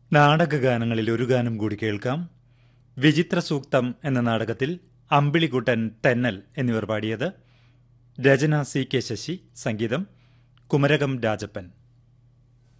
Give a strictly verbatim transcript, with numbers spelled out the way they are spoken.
നാടകഗാനങ്ങളിൽ ഒരു ഗാനം കൂടി കേൾക്കാം. വിചിത്ര സൂക്തം എന്ന നാടകത്തിൽ അമ്പിളിക്കുട്ടൻ, തെന്നൽ എന്നിവർ പാടിയത്. രചന സി കെ ശശി, സംഗീതം കുമരകം രാജപ്പൻ.